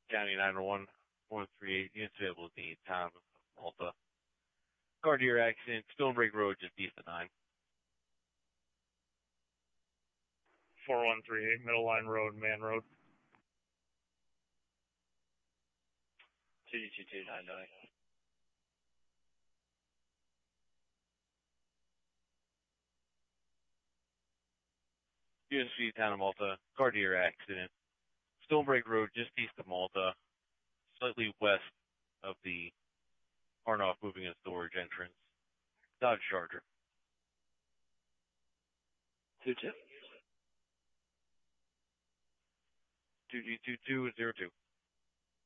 County 901-138, units available at the town of Malta. Car deer accident, Stonebreak Road, just east of 9. 4138, Middle Line Road, Man Road. 22299. Units for the town of Malta, car deer accident, Stonebreak Road, just east of Malta, slightly west of the Arnoff moving and storage entrance. Dodge Charger. 22. 222202.